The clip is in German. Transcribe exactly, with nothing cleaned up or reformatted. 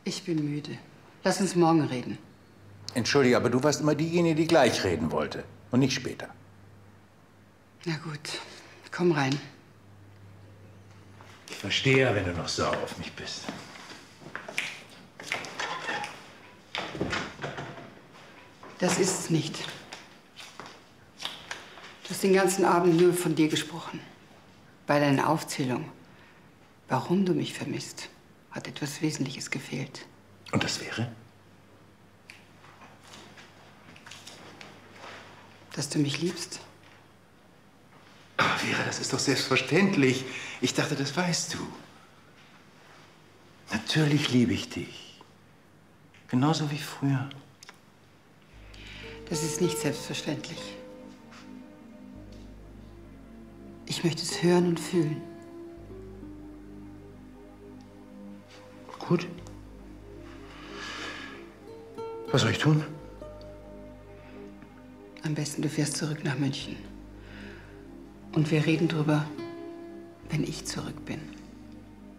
Ich bin müde. Lass uns morgen reden. Entschuldige, aber du warst immer diejenige, die gleich reden wollte und nicht später. Na gut, komm rein. Ich verstehe ja, wenn du noch sauer auf mich bist. Das ist es nicht. Du hast den ganzen Abend nur von dir gesprochen. Bei deiner Aufzählung, warum du mich vermisst, hat etwas Wesentliches gefehlt. Und das wäre? Dass du mich liebst? Aber Vera, das ist doch selbstverständlich. Ich dachte, das weißt du. Natürlich liebe ich dich. Genauso wie früher. Das ist nicht selbstverständlich. Ich möchte es hören und fühlen. Gut. Was soll ich tun? Am besten, du fährst zurück nach München. Und wir reden drüber, wenn ich zurück bin.